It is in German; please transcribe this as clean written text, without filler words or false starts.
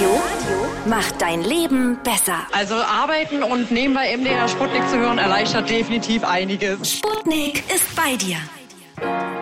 macht dein Leben besser. Also arbeiten und nebenbei MDR Sputnik zu hören, erleichtert definitiv einiges. Sputnik ist bei dir.